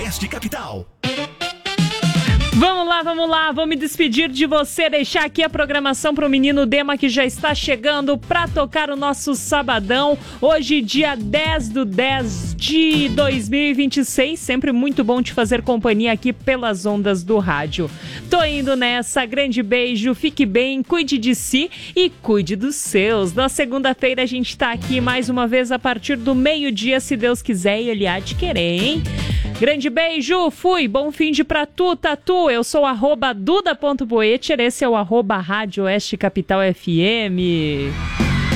Oeste Capital. Vamos lá, vou me despedir de você, deixar aqui a programação pro menino Dema que já está chegando para tocar o nosso sabadão, hoje dia 10/10 de 2026, sempre muito bom te fazer companhia aqui pelas ondas do rádio. Tô indo nessa, grande beijo, fique bem, cuide de si e cuide dos seus. Na segunda-feira a gente tá aqui mais uma vez a partir do meio-dia, se Deus quiser e Ele há de querer, hein? Grande beijo, fui, bom fim de pra tu, Tatu. Eu sou @duda.boecher, esse é o @Rádio Oeste Capital FM.